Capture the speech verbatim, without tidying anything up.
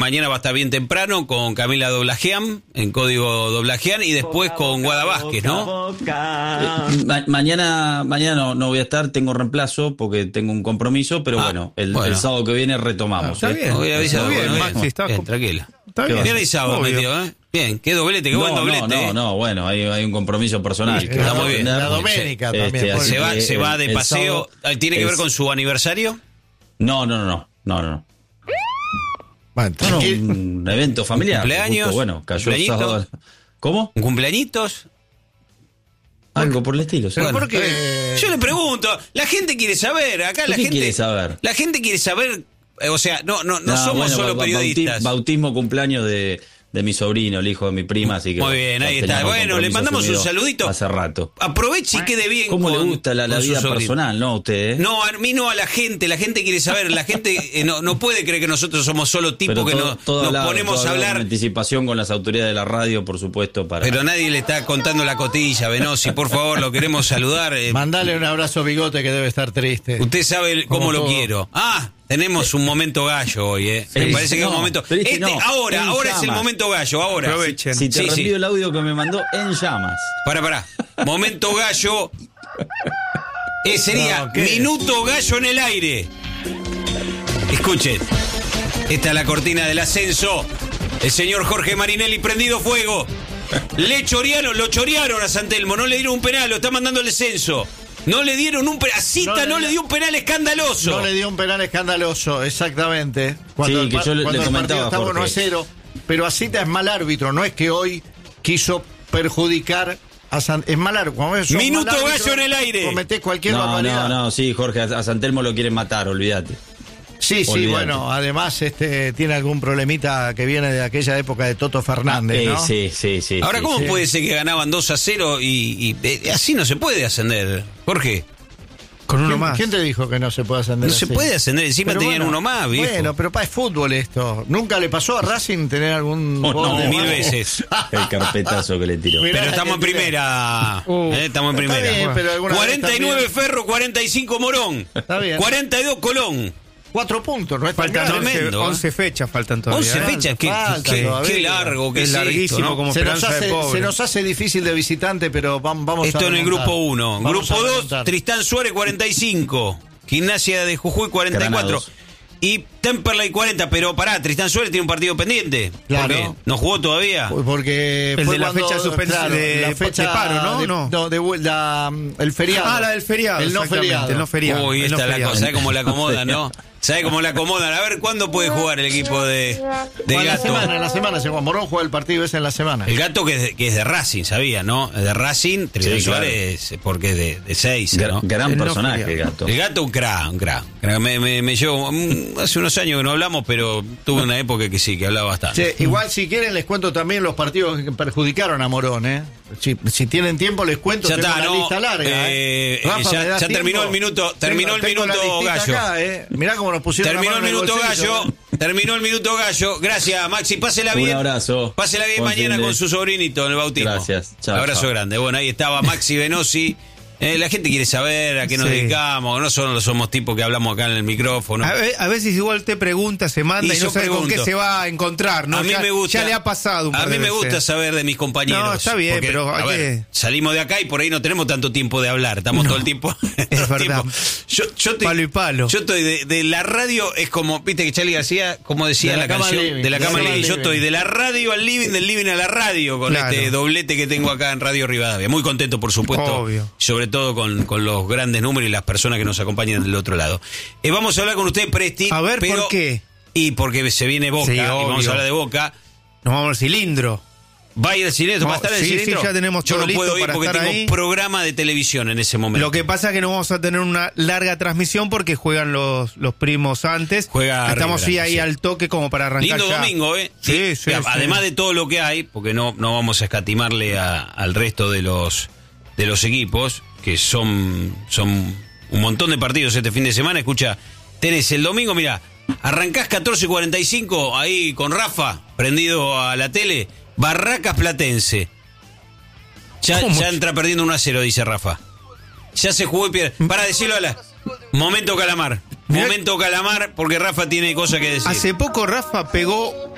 Mañana va a estar bien temprano con Camila Doblajean, en código Doblajean, y después boca, con Guada Vázquez, ¿no? Eh, ma- mañana mañana no, no voy a estar, tengo reemplazo porque tengo un compromiso, pero ah, bueno, el, bueno, el sábado que viene retomamos. Ah, está ¿eh? bien, voy a avisar, bien, bueno, Maxi, bien, está bien, tranquila. Está bien. Bien avisado, metido, ¿eh? Bien, qué doblete, qué no, buen doblete. No, no, ¿eh? no, bueno, hay, hay un compromiso personal. Sí, que está muy bien. La Doménica este, también. Se va, se va de el, paseo. el ¿Tiene que ver es... con su aniversario? No, no, no, no, no. Bueno, no, no, un evento familiar. ¿Un cumpleaños? Justo, bueno, cayó el sábado. ¿Cómo? ¿Un cumpleañitos? Algo por el estilo. ¿Sí? Bueno, porque... Yo le pregunto, la gente quiere saber, acá la ¿Qué gente quiere saber? La gente quiere saber, o sea, no no no, no somos bueno, solo periodistas. Bautismo, cumpleaños de de mi sobrino, el hijo de mi prima, así que... Muy bien, ahí está. Bueno, le mandamos un saludito. Hace rato. Aproveche y quede bien. ¿Cómo con, le gusta la, la vida personal, no a usted? Eh? No, a mí no, a la gente. La gente quiere saber. La gente eh, no, no puede creer que nosotros somos solo tipos que no, nos hablado, ponemos a hablar. Con anticipación con las autoridades de la radio, por supuesto, para... Pero nadie le está contando la cotilla, Venosi. Por favor, lo queremos saludar. Eh. Mandale un abrazo a Bigote, que debe estar triste. Usted sabe cómo lo todo. quiero. Ah, tenemos un momento gallo hoy, ¿eh? Me sí, parece que no, es un momento... Este, no, ahora, ahora llamas. es el momento gallo, ahora. Aprovechen. Si te sí, reenvío sí. el audio que me mandó en llamas. Pará, pará. Momento gallo. Eh, sería no, minuto gallo en el aire. Escuchen. Esta es la cortina del ascenso. El señor Jorge Marinelli prendido fuego. Le chorearon, lo chorearon a San Telmo. No le dieron un penal, lo está mandando el descenso. No le dieron un penal. A Cita no, no le dio un penal escandaloso. No le dio un penal escandaloso, exactamente. Cuando sí, que el, yo le, cuando le el comentaba, partido está uno a cero. Pero a Cita es mal árbitro. No es que hoy quiso perjudicar a San... Es mal árbitro. Minuto mal árbitro, gallo en el aire. Cometés cualquier no, barbaridad. No, no, sí, Jorge, a, a San Telmo lo quieren matar, olvídate. Sí, sí, Olvídate. Bueno, además este tiene algún problemita que viene de aquella época de Toto Fernández, ah, ¿no? Sí, sí, sí. Ahora, sí, ¿cómo sí. puede ser que ganaban dos a cero y, y eh, así no se puede ascender, Jorge? Con uno ¿Quién, más. ¿Quién te dijo que no se puede ascender? No así? se puede ascender, encima pero tenían bueno, uno más, viejo. Bueno, pero para es fútbol esto. ¿Nunca le pasó a Racing tener algún oh, no, de mil más? veces. El carpetazo que le tiró. Pero estamos en primera. Uh, eh, estamos en primera. Bien, pero cuarenta y nueve Ferro, cuarenta y cinco Morón. Está bien. cuarenta y dos Colón. Cuatro puntos, no es faltan tan once, tremendo, once ¿eh? fechas faltan todavía. once fechas, qué, falta qué, todavía. qué largo que es, es larguísimo esto, ¿no? como se nos, esperanza hace, de pobre. se nos hace difícil de visitante, pero vamos, vamos Esto a en el remontar. grupo uno. Vamos Grupo a dos, remontar. Tristán Suárez cuarenta y cinco. Gimnasia de Jujuy cuarenta y cuatro. Granados. Y Temperley cuarenta, pero pará, Tristán Suárez tiene un partido pendiente. Claro. ¿Por qué? ¿No jugó todavía? Porque El fue de la cuando, fecha suspensa claro, de- la fecha de paro, ¿no? de, No. no, de, la, el feriado. Ah, la del feriado. El no exactamente, feriado. El no feriado. Uy, el esta no es la feriado. cosa, ¿sabe cómo la acomodan, no? ¿Sabe cómo la acomodan? A ver, ¿cuándo puede jugar el equipo de, de en la Gato? semana, en la semana, se Juan Morón juega el partido ese en la semana. El Gato que es, de, que es de Racing, ¿sabía, no? Es de Racing, Tristán Sí, claro. Suárez porque es de, de seis, Gra- ¿no? Gran El no personaje, feriado. Gato. El Gato, un crack, un crack. Me, me, me llevo, mm, hace unos años que no hablamos, pero tuve una época que sí, que hablaba bastante. Sí, igual si quieren les cuento también los partidos que perjudicaron a Morón, ¿eh? Si, si tienen tiempo les cuento, Ya tengo está, una ¿no? lista larga, Eh, ¿eh? Rafa, ya- ¿me das ya tiempo? terminó el minuto- terminó el Tengo la minuto listita gallo. acá, ¿eh? Mirá cómo nos pusieron Terminó la el mano en minuto bolsillo. gallo. Terminó el minuto gallo. Gracias, Maxi. Pásela bien. Un abrazo. Pásela bien Buen mañana fin de- con su sobrinito en el bautismo. Gracias. Chao, Abrazo chao. grande. Bueno, ahí estaba Maxi Venosi. Eh, la gente quiere saber a qué nos Sí. dedicamos. No solo somos tipos que hablamos acá en el micrófono. A, ve- a veces igual te pregunta, se manda Y y, no yo sabe con pregunto. qué se va a encontrar, ¿no? A mí ya, me gusta. ya le ha pasado un A par mí de me veces. gusta saber de mis compañeros. No, está bien, porque, pero hay a ver, que- salimos de acá y por ahí no tenemos tanto tiempo de hablar. Estamos No, todo el tiempo. es todo el verdad. tiempo. Yo, yo estoy, Palo y palo. Yo estoy de, de la radio, es como, viste que Charlie García, como decía De la, la cama canción, al living, de la de cama la al cama living. al Yo living. estoy de la radio al living, del living a la radio, con Claro. este doblete que tengo acá en Radio Rivadavia. Muy contento, por supuesto. Obvio. Sobre todo con, con los grandes números y las personas que nos acompañan del otro lado. Eh, vamos a hablar con usted, Presti. A ver, pero, ¿por qué? Y porque se viene Boca, Sí, y vamos obvio. a hablar de Boca. Nos vamos al cilindro. ¿Va a ir al cilindro? ¿Va a No, estar en el sí, sí, cilindro? ya tenemos Yo todo no listo puedo ir para porque estar tengo ahí. programa de televisión en ese momento. Lo que pasa es que no vamos a tener una larga transmisión porque juegan los, los primos antes. Juega Estamos River, sí, ahí sí. al toque como para arrancar Lindo ya. domingo, ¿eh? Sí, sí, Y a- sí. Además de todo lo que hay, porque no, no vamos a escatimarle a- al resto de los de los equipos, que son, son un montón de partidos este fin de semana. Escucha, tenés el domingo, mira, arrancás catorce cuarenta y cinco ahí con Rafa, prendido a la tele, Barracas Platense. Ya, ¿Cómo? ya entra perdiendo uno a cero, dice Rafa. Ya se jugó y pierde. Para decirlo a la... Momento Calamar. Mirá- Momento Calamar, porque Rafa tiene cosas que decir. Hace poco Rafa pegó